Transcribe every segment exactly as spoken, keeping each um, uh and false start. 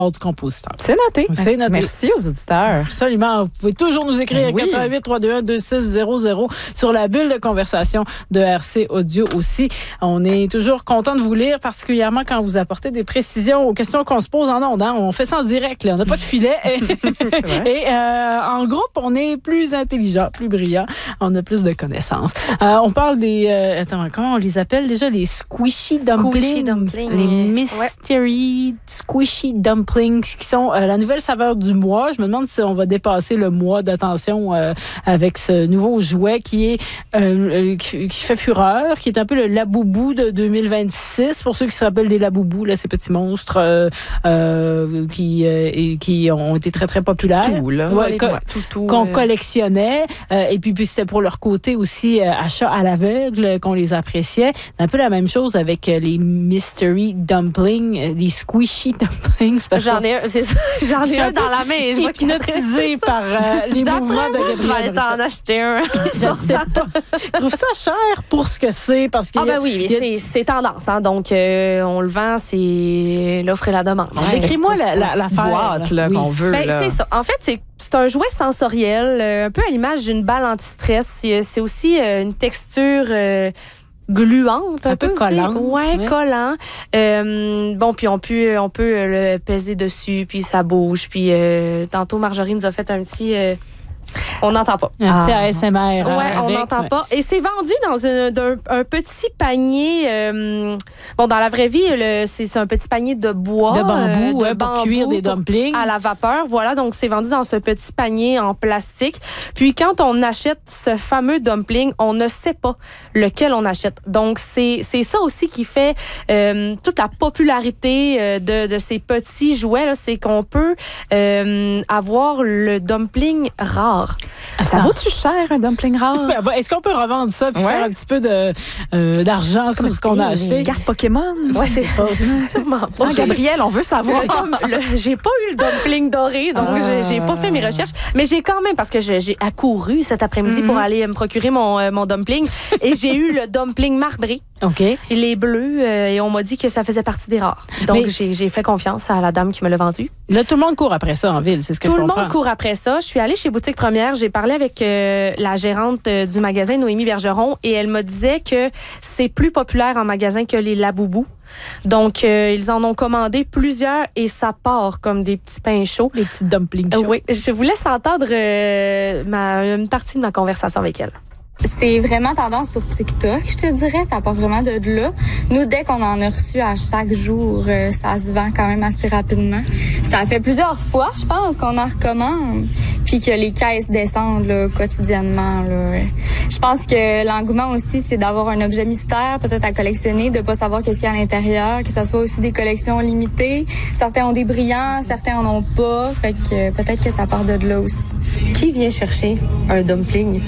du compositeur. C'est noté. C'est noté. Merci aux auditeurs. Absolument. Vous pouvez toujours nous écrire à oui. quatre huit trois deux un deux six zéro zéro sur la bulle de conversation de R C Audio aussi. On est toujours content de vous lire, particulièrement quand vous apportez des précisions aux questions qu'on se pose en ondes. Hein. On fait ça en direct. Là. On n'a pas de filet. Et euh, en groupe, on est plus intelligent, plus brillant. On a plus de connaissances. Euh, on parle des... Euh, attends, comment on les appelle déjà? Les squishy dumplings. Squishy dumplings. Les mystery ouais. squishy dumplings, qui sont euh, la nouvelle saveur du mois. Je me demande si on va dépasser le mois d'attention euh, avec ce nouveau jouet qui est euh, qui, qui fait fureur, qui est un peu le Laboubou de deux mille vingt-six. Pour ceux qui se rappellent des Laboubous, là, ces petits monstres euh, euh, qui, euh, et, qui ont été très, très populaires. Tout, là. Ouais, co- toutous, qu'on euh... collectionnait. Euh, et puis, puis, c'était pour leur côté aussi euh, achat à l'aveugle qu'on les appréciait. C'est un peu la même chose avec euh, les mystery dumplings, euh, les squishy dumplings. Parce J'en ai un, c'est ça. J'en ai un dans la main. Je hypnotisé par euh, les mouvements de Gabriel. Je vais t'en acheter un. Je sais pas. Je trouve ça cher pour ce que c'est. Parce que ah, ben oui, mais c'est, c'est tendance. Hein, donc, euh, on le vend, c'est l'offre et la demande. Ouais, décris-moi la, la, la boîte là, oui. qu'on veut. Ben, là. C'est ça. En fait, c'est C'est un jouet sensoriel, euh, un peu à l'image d'une balle anti-stress. C'est, c'est aussi euh, une texture euh, gluante, un, un peu, peu collant. Ouais, ouais, collant. Euh, bon, puis on peut, on peut le peser dessus, puis ça bouge. Puis euh, tantôt, Marjorie nous a fait un petit... Euh, on n'entend pas. Un petit A S M R. Oui, on n'entend ouais. pas. Et c'est vendu dans un, un, un petit panier. Euh, bon, dans la vraie vie, le, c'est, c'est un petit panier de bois. De bambou, euh, de ouais, bambou pour cuire des dumplings. À la vapeur, voilà. Donc, c'est vendu dans ce petit panier en plastique. Puis, quand on achète ce fameux dumpling, on ne sait pas lequel on achète. Donc, c'est, c'est ça aussi qui fait euh, toute la popularité de, de ces petits jouets, là, c'est qu'on peut euh, avoir le dumpling rare. Ah, ça vaut-tu cher, un dumpling rare? Est-ce qu'on peut revendre ça et ouais. faire un petit peu de, euh, d'argent sur ce qu'on a acheté? Une carte Pokémon? Oui, c'est pas. Sûrement pas. Ah, Gabriel, on veut savoir. Le, j'ai pas eu le dumpling doré, donc ah. j'ai, j'ai pas fait mes recherches. Mais j'ai quand même, parce que je, j'ai accouru cet après-midi mm-hmm. pour aller me procurer mon, euh, mon dumpling, et j'ai eu le dumpling marbré. OK. Il est bleu, euh, et on m'a dit que ça faisait partie des rares. Donc, Mais j'ai, j'ai fait confiance à la dame qui me l'a vendu. Là, tout le monde court après ça en ville, c'est ce que tout je comprends. Tout le monde court après ça. Je suis allée chez Boutique Première, j'ai parlé avec euh, la gérante euh, du magasin, Noémie Bergeron, et elle me disait que c'est plus populaire en magasin que les Laboubous. Donc, euh, ils en ont commandé plusieurs et ça part comme des petits pains chauds. Les petits dumplings chauds. Euh, oui, je vous laisse entendre euh, ma, une partie de ma conversation avec elle. C'est vraiment tendance sur TikTok, je te dirais. Ça part vraiment de là. Nous, dès qu'on en a reçu à chaque jour, euh, ça se vend quand même assez rapidement. Ça fait plusieurs fois, je pense, qu'on en recommande. Puis que les caisses descendent là, quotidiennement. Là. Je pense que l'engouement aussi, c'est d'avoir un objet mystère, peut-être à collectionner, de pas savoir qu'est-ce qu'il y a à l'intérieur, que ça soit aussi des collections limitées. Certains ont des brillants, certains en ont pas. Fait que euh, peut-être que ça part de là aussi. Qui vient chercher un dumpling?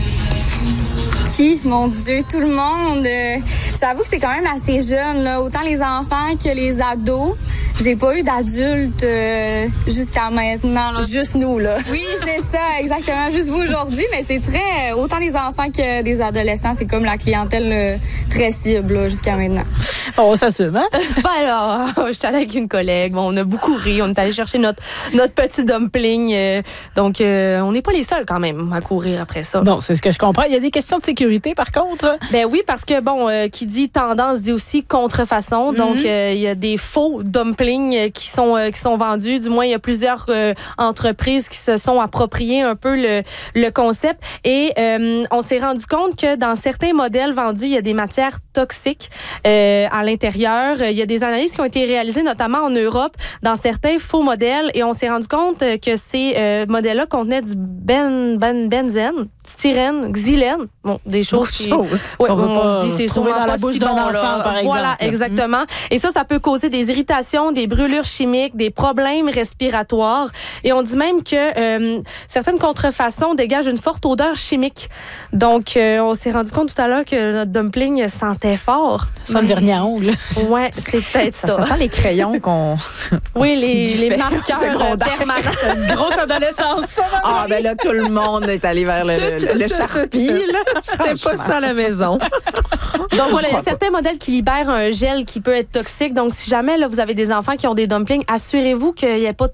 Qui? Mon Dieu, tout le monde. Euh, j'avoue que c'est quand même assez jeune, là. Autant les enfants que les ados. J'ai pas eu d'adultes euh, jusqu'à maintenant. Là. Juste nous, là. Oui, c'est ça, exactement. Juste vous aujourd'hui, mais c'est très... Autant les enfants que des adolescents, c'est comme la clientèle euh, très cible là, jusqu'à maintenant. On s'assume, hein? Ben alors, j'étais allée avec une collègue. Bon, on a beaucoup ri. On est allé chercher notre, notre petit dumpling. Euh, donc, euh, on n'est pas les seuls, quand même, à courir après ça. Non, c'est ce que je comprends. Il y a des questions de sécurité, par contre? Ben oui, parce que, bon, euh, qui dit tendance dit aussi contrefaçon. Mm-hmm. Donc, euh, il y a des faux dumplings qui sont euh, qui sont vendus. Du moins, il y a plusieurs euh, entreprises qui se sont appropriées un peu le, le concept. Et euh, on s'est rendu compte que dans certains modèles vendus, il y a des matières toxiques euh, à l'intérieur. Il y a des analyses qui ont été réalisées, notamment en Europe, dans certains faux modèles. Et on s'est rendu compte que ces euh, modèles-là contenaient du ben, ben, benzène, styrène, xylène. Bon, des choses qui... Choses ouais, qu'on on va se dit, c'est trouver dans la bouche si d'un bon, enfant, là. Par exemple. Voilà, exactement. Mmh. Et ça, ça peut causer des irritations, des brûlures chimiques, des problèmes respiratoires. Et on dit même que euh, certaines contrefaçons dégagent une forte odeur chimique. Donc, euh, on s'est rendu compte tout à l'heure que notre dumpling sentait fort. Ça sent le vernis à ongles. Ouais, c'est peut-être ça. Ça, ça sent les crayons qu'on... Oui, les, les marqueurs permanents. Une grosse adolescence, ça, ah, ben là, tout le monde est allé vers le, le, le Sharpie, là. C'était pas ça à la maison. Donc voilà, il y a certains modèles qui libèrent un gel qui peut être toxique. Donc si jamais là, vous avez des enfants qui ont des dumplings, assurez-vous qu'il n'y ait pas